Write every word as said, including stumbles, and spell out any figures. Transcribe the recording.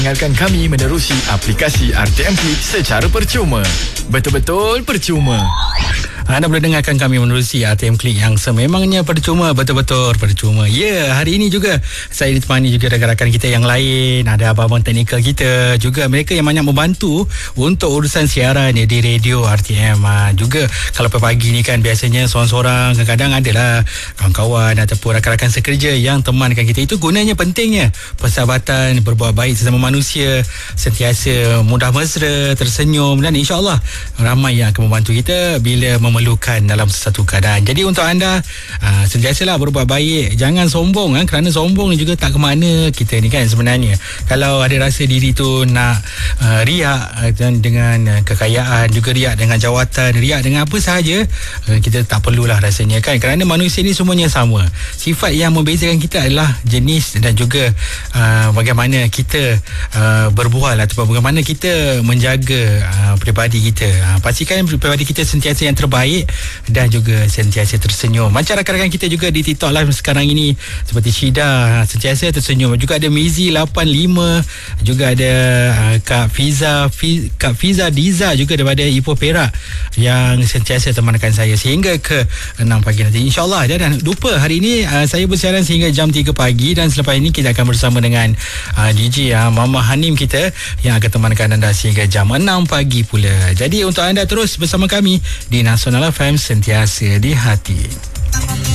Dengarkan kami menerusi aplikasi R T M Click secara percuma. Betul-betul percuma. Anda boleh dengarkan kami menerusi R T M Click yang sememangnya percuma, betul-betul percuma. Ya, yeah, hari ini juga saya ditemani juga rakan-rakan kita yang lain. Ada abang-abang teknikal kita juga, mereka yang banyak membantu untuk urusan siaran ya, di radio R T M. Ha, juga kalau pagi ni kan biasanya seorang-seorang, kadang-kadang adalah kawan-kawan ataupun rakan-rakan sekerja yang temankan kita. Itu gunanya pentingnya persahabatan, berbuat baik sesama manusia, sentiasa mudah mesra, tersenyum, dan insya-Allah ramai yang akan membantu kita bila memerlukan dalam sesuatu keadaan. Jadi untuk anda uh, sentiasalah berbuat baik, jangan sombong kan, kerana sombong juga tak ke mana kita ni kan sebenarnya. Kalau ada rasa diri tu nak uh, riak dan dengan uh, kekayaan, juga riak dengan jawatan, riak dengan apa sahaja, uh, kita tak perlulah rasanya kan, kerana manusia ni semuanya sama. Sifat yang membezakan kita adalah jenis dan juga uh, bagaimana kita uh, berbual ataupun bagaimana kita menjaga uh, peribadi kita. Uh, pastikan peribadi kita sentiasa yang terbaik dan juga sentiasa tersenyum. Macam rakan-rakan kita juga di TikTok live sekarang ini, seperti Syida sentiasa tersenyum, juga ada Mizi lapan lima, juga ada uh, Kak Fiza Fiz, Kak Fiza Diza juga daripada Ipoh Perak yang sentiasa temankan saya sehingga ke enam pagi nanti insyaAllah. Dan jangan lupa hari ini uh, saya bersiaran sehingga jam tiga pagi, dan selepas ini kita akan bersama dengan uh, D J uh, Mama Hanim kita yang akan temankan anda sehingga jam enam pagi pula. Jadi untuk anda terus bersama kami di Nasional F M, sentiasa di hati.